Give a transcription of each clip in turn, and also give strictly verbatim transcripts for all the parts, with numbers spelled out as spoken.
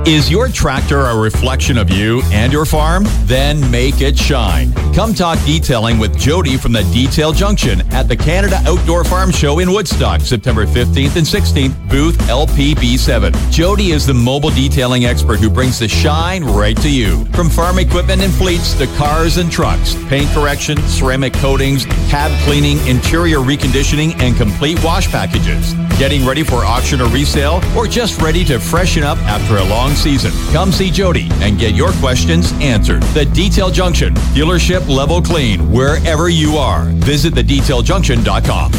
Is your tractor a reflection of you and your farm? Then make it shine. Come talk detailing with Jody from the Detail Junction at the Canada Outdoor Farm Show in Woodstock, September fifteenth and sixteenth, booth L P B seven. Jody is the mobile detailing expert who brings the shine right to you. From farm equipment and fleets to cars and trucks, paint correction, ceramic coatings, cab cleaning, interior reconditioning, and complete wash packages. Getting ready for auction or resale, or just ready to freshen up after a long season? Come see Jody and get your questions answered. The Detail Junction, dealership level clean wherever you are. Visit the detail junction dot com.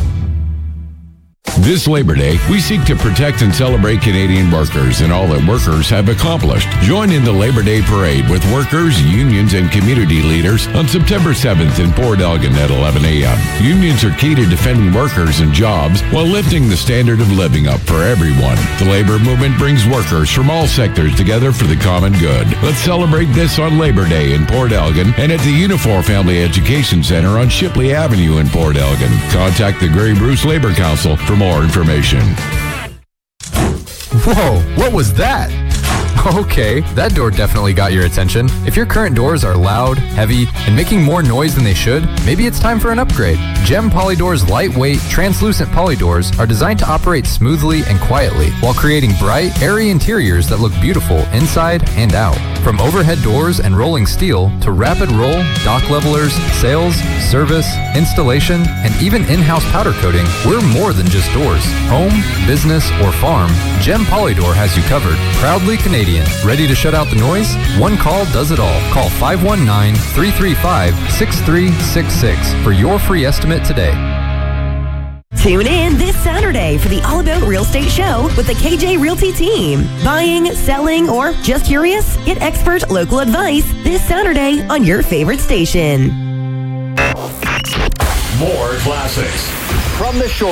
This Labor Day, we seek to protect and celebrate Canadian workers and all that workers have accomplished. Join in the Labor Day Parade with workers, unions, and community leaders on September seventh in Port Elgin at eleven a.m. Unions are key to defending workers and jobs while lifting the standard of living up for everyone. The labor movement brings workers from all sectors together for the common good. Let's celebrate this on Labor Day in Port Elgin and at the Unifor Family Education Center on Shipley Avenue in Port Elgin. Contact the Grey Bruce Labor Council for more information. Whoa, what was that? Okay, that door definitely got your attention. If your current doors are loud, heavy, and making more noise than they should, maybe it's time for an upgrade. Gem Polydoor's lightweight, translucent polydoors are designed to operate smoothly and quietly while creating bright, airy interiors that look beautiful inside and out. From overhead doors and rolling steel to rapid roll, dock levelers, sales, service, installation, and even in-house powder coating, we're more than just doors. Home, business, or farm, Gem Polydoor has you covered. Proudly Canadian. Ready to shut out the noise? One call does it all. Call five one nine, three three five, six three six six for your free estimate today. Tune in this Saturday for the All About Real Estate Show with the K J Realty team. Buying, selling, or just curious? Get expert local advice this Saturday on your favorite station. More classics from the shore.